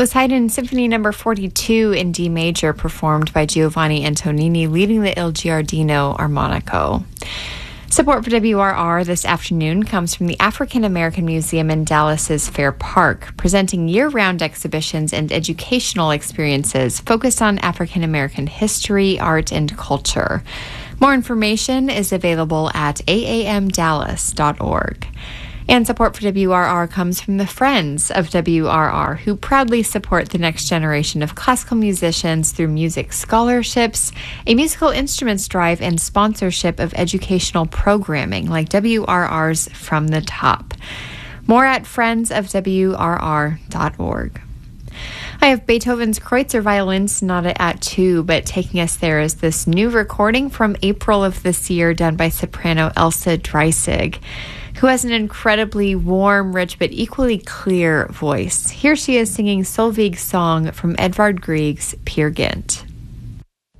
was Haydn Symphony No. 42 in D major, performed by Giovanni Antonini, leading the Il Giardino Armonico. Support for WRR this afternoon comes from the African American Museum in Dallas's Fair Park, presenting year-round exhibitions and educational experiences focused on African American history, art, and culture. More information is available at aamdallas.org. And support for WRR comes from the Friends of WRR, who proudly support the next generation of classical musicians through music scholarships, a musical instruments drive, and sponsorship of educational programming like WRR's From the Top. More at friendsofwrr.org. I have Beethoven's Kreutzer Violin Sonata at 2, but taking us there is this new recording from April of this year done by soprano Elsa Dreisig, who has an incredibly warm, rich, but equally clear voice. Here she is singing Solveig's song from Edvard Grieg's Peer Gynt.